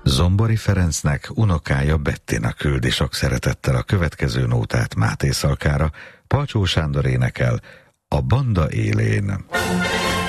Zombori Ferencnek unokája Bettina küldi sok szeretettel a következő nótát Máté Szalkára. Palcsó Sándor énekel A banda élén.